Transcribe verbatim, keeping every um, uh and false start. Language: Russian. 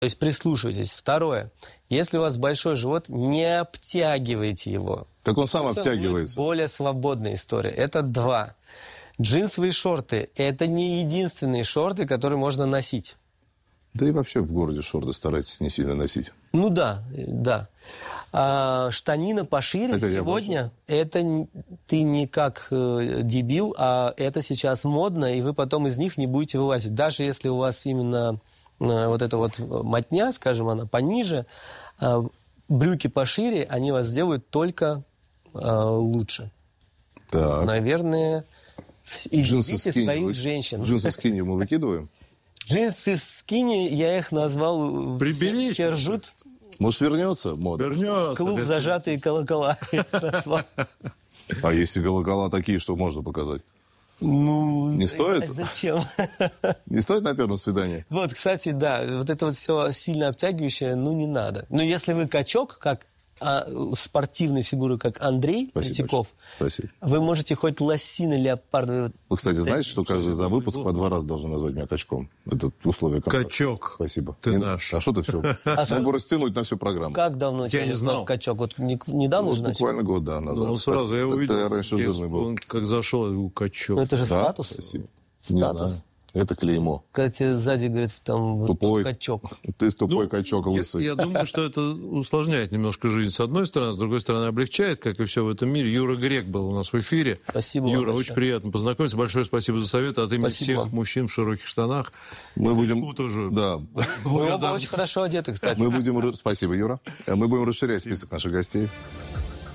То есть прислушивайтесь. Второе. Если у вас большой живот, не обтягивайте его. Так он сам Это обтягивается. будет более свободная история. Это два. Джинсовые шорты – это не единственные шорты, которые можно носить. Да и вообще в городе шорты старайтесь не сильно носить. Ну да, да. А штанина пошире Это сегодня, это н- ты не как э, дебил, а это сейчас модно, и вы потом из них не будете вылазить. Даже если у вас именно э, вот эта вот мотня, скажем, она пониже, э, брюки пошире, они вас сделают только э, лучше. Так. Наверное, и Джинсы любите скини своих вы- женщин. Джинсы скини мы выкидываем? Джинсы скини, я их назвал... э, Приберите. Все ржут. Может, вернется мода? Вернется. Клуб без «Зажатые колокола». я назвал. А если колокола такие, что можно показать? Ну, Не стоит? а зачем? Не стоит на первом свидании? Вот, кстати, да, вот это вот все сильно обтягивающее, ну, не надо. Но если вы качок, как а, спортивной фигуры, как Андрей Спасибо Третьяков, Спасибо. вы можете хоть лосины леопардовые... Вы, кстати, знаете, что каждый за выпуск по два раза должен назвать меня качком? Это условие контракта. Качок. Спасибо. Ты Не- наш. А что ты все? Мог бы растянуть на всю программу. Как давно тебя не назвал знал. качок? Вот не- недавно Вот же начал? буквально год, да, назад. Ну, сразу я Ты- увидел. Ты раньше я- жирный был. Он как зашел, я говорю, качок. Ну, это же Да? статус. Спасибо. Не Статус. знаю. Это клеймо. Когда тебе сзади говорят, там, вот Тупой. качок. Ты тупой Ну, качок Я, лысый. я думаю, что это усложняет немножко жизнь с одной стороны, с другой стороны облегчает, как и все в этом мире. Юра Грек был у нас в эфире. Спасибо вам Юра, большое. очень приятно познакомиться. Большое спасибо за совет от имени Спасибо всех вам. мужчин в широких штанах. Мы И будем... Кличку тоже. Да. Вы оба благодарность. очень хорошо одеты, кстати. Мы будем... ра- Спасибо, Юра. Мы будем расширять список наших гостей.